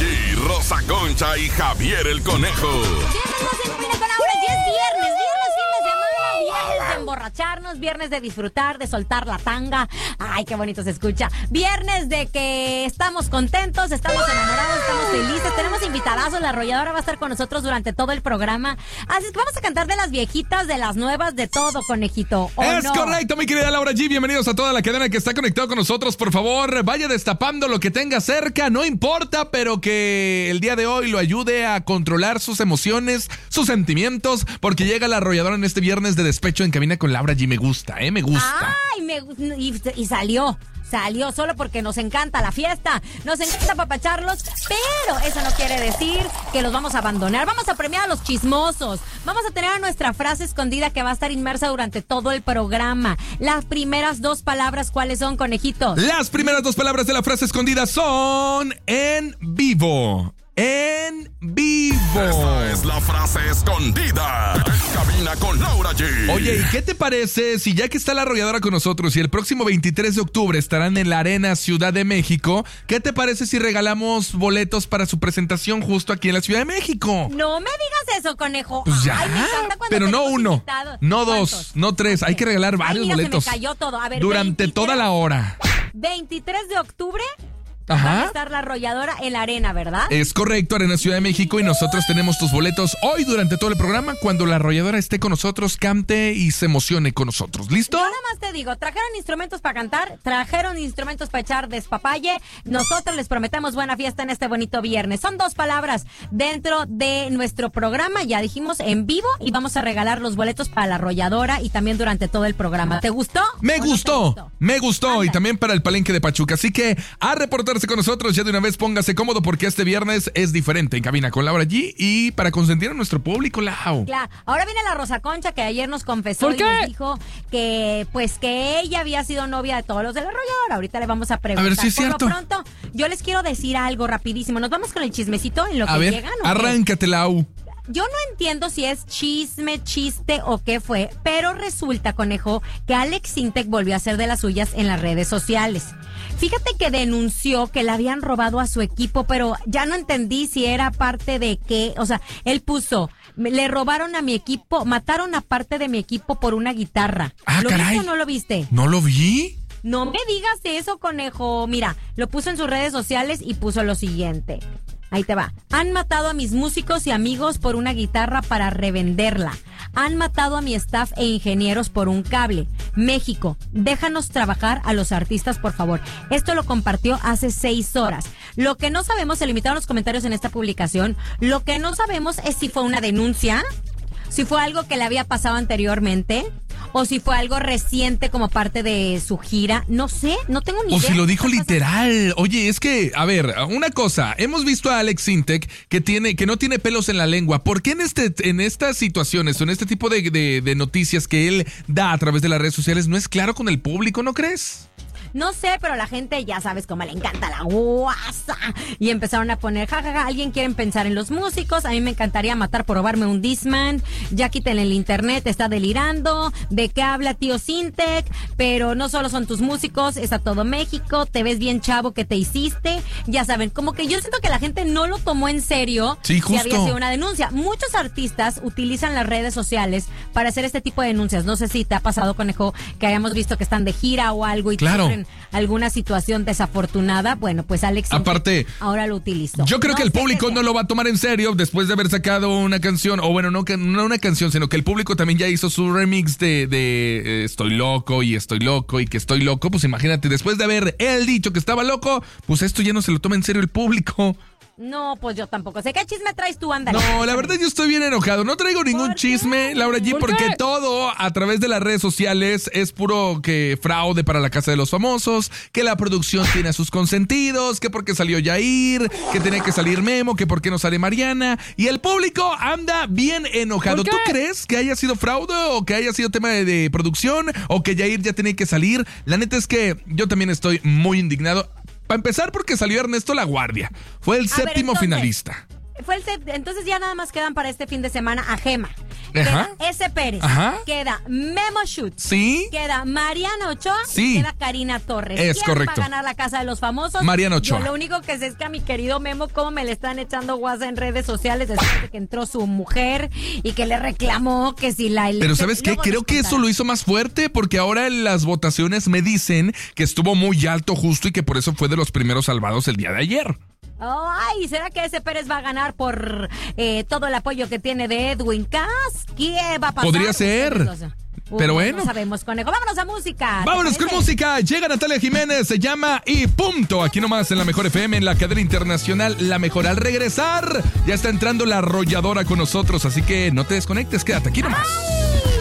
G, Rosa Concha y Javier el Conejo. Bienvenidos a Camina con Laura. Ya es viernes, fin de semana, viernes de emborracharnos, viernes de disfrutar, de soltar la tanga. Ay, qué bonito se escucha. Viernes de que estamos contentos, estamos enamorados, estamos felices. Tenemos invitadazos, la arrolladora va a estar con nosotros durante todo el programa. Así es que vamos a cantar de las viejitas, de las nuevas, de todo, conejito. Es correcto, mi querida Laura G. Bienvenidos a toda la cadena que está conectado con nosotros. Por favor, vaya destapando lo que tenga cerca, no importa, pero que el día de hoy lo ayude a controlar sus emociones, sus sentimientos, porque llega la arrolladora en este viernes de despecho en Cabina con Laura G. Me gusta, me gusta. Ay, y salió solo porque nos encanta la fiesta, nos encanta apapacharlos, pero eso no quiere decir que los vamos a abandonar. Vamos a premiar a los chismosos, vamos a tener a nuestra frase escondida que va a estar inmersa durante todo el programa. Las primeras dos palabras, ¿cuáles son, conejitos? Las primeras dos palabras de la frase escondida son en vivo. En vivo. Esta es la frase escondida en Cabina con Laura G. Oye, ¿y qué te parece si ya que está la arrolladora con nosotros y el próximo 23 de octubre estarán en la Arena Ciudad de México, qué te parece si regalamos boletos para su presentación justo aquí en la Ciudad de México? No me digas eso, conejo. Pues ya, ay, me encanta cuando pero no uno, invitados. no ¿Cuántos? dos, no tres. Hay que regalar varios boletos. Se me cayó todo. A ver, durante 23, toda la hora. 23 de octubre. Ajá. Va a estar la arrolladora en la arena, ¿verdad? Es correcto, Arena Ciudad de México, y nosotros tenemos tus boletos hoy durante todo el programa cuando la arrolladora esté con nosotros, cante y se emocione con nosotros. ¿Listo? Yo nada más te digo, trajeron instrumentos para cantar, trajeron instrumentos para echar despapalle. Nosotros les prometemos buena fiesta en este bonito viernes. Son dos palabras dentro de nuestro programa, ya dijimos, en vivo, y vamos a regalar los boletos para la arrolladora y también durante todo el programa. ¿Te gustó? Me gustó, me gustó. Anda. Y también para el Palenque de Pachuca. Así que a reportarse con nosotros, ya de una vez póngase cómodo porque este viernes es diferente en Cabina con Laura G. Y para consentir a nuestro público, Lau. Claro, ahora viene la Rosa Concha que ayer nos confesó y nos dijo que pues que ella había sido novia de todos los de la arrolladora. Ahorita le vamos a preguntar. A ver si es cierto. Por lo pronto, yo les quiero decir algo rapidísimo. Nos vamos con el chismecito en lo que A ver, llegan. ¿O qué? arráncate, Lau. Yo no entiendo si es chisme, chiste o qué fue, pero resulta, conejo, que Alex Sintek volvió a hacer de las suyas en las redes sociales. Fíjate que denunció que le habían robado a su equipo, pero ya no entendí si era parte de qué. O sea, él puso, le robaron a mi equipo, mataron a parte de mi equipo por una guitarra. ¿Lo caray. viste o no lo viste? ¿No lo vi? No me digas eso, conejo. Mira, lo puso en sus redes sociales y puso lo siguiente. Ahí te va. Han matado a mis músicos y amigos por una guitarra para revenderla. Han matado a mi staff e ingenieros por un cable. México, déjanos trabajar a los artistas, por favor. Esto lo compartió hace 6 horas. Lo que no sabemos, se limitaron los comentarios en esta publicación, lo que no sabemos es si fue una denuncia, si fue algo que le había pasado anteriormente, o si fue algo reciente como parte de su gira. No sé, no tengo ni idea. O si lo dijo literal. Oye, es que, a ver, una cosa. Hemos visto a Alex Sintek que no tiene pelos en la lengua. ¿Por qué en estas situaciones o en este tipo de noticias que él da a través de las redes sociales no es claro con el público, no crees? No sé, pero la gente ya sabes cómo le encanta la guasa. Y empezaron a poner, jajaja, alguien quiere pensar en los músicos. A mí me encantaría matar por robarme un Discman. Ya quítenle el internet, está delirando. ¿De qué habla tío Sintek? Pero no solo son tus músicos, está todo México. Te ves bien chavo que te hiciste. Ya saben, como que yo siento que la gente no lo tomó en serio. Sí, justo. Si había sido una denuncia. Muchos artistas utilizan las redes sociales para hacer este tipo de denuncias. No sé si te ha pasado, conejo, que hayamos visto que están de gira o algo y claro, alguna situación desafortunada. Bueno, pues Alex aparte ahora lo utilizó. Yo creo que el público no lo va a tomar en serio después de haber sacado una canción, o bueno, no una canción, sino que el público también ya hizo su remix de Estoy loco y estoy loco y que estoy loco. Pues imagínate, después de haber él dicho que estaba loco, pues esto ya no se lo toma en serio el público. No, pues yo tampoco sé. ¿Qué chisme traes tú, ándale? No, la verdad yo estoy bien enojado. No traigo ningún chisme, Laura G, porque todo a través de las redes sociales es puro que fraude para la Casa de los Famosos, que la producción tiene a sus consentidos, que porque salió Yair, que tenía que salir Memo, que por qué no sale Mariana, y el público anda bien enojado. ¿Tú crees que haya sido fraude o que haya sido tema de producción o que Yair ya tenía que salir? La neta es que yo también estoy muy indignado. Para empezar, porque salió Ernesto La Guardia. Fue el séptimo finalista. Entonces ya nada más quedan para este fin de semana a Gema. Ajá. Queda S. Pérez. Ajá. Queda Memo Schutz. Sí. Queda Mariana Ochoa. Sí. Y queda Karina Torres. Es ¿Quién correcto. va a ganar la Casa de los Famosos? Mariana Ochoa. Yo lo único que sé es que a mi querido Memo, cómo me le están echando guasa en redes sociales después de que entró su mujer y que le reclamó que si la... Pero ¿sabes qué? Creo que eso lo hizo más fuerte porque ahora en las votaciones me dicen que estuvo muy alto justo y que por eso fue de los primeros salvados el día de ayer. Ay, ¿será que ese Pérez va a ganar por todo el apoyo que tiene de Edwin Cass? ¿Qué va a pasar? Podría ser. Pero bueno. No sabemos, conejo. Vámonos a música. Vámonos con música. Llega Natalia Jiménez, se llama Y Punto. Aquí nomás en la Mejor FM, en la cadena internacional La Mejor. Al regresar, ya está entrando la arrolladora con nosotros, así que no te desconectes, quédate aquí nomás. Ay.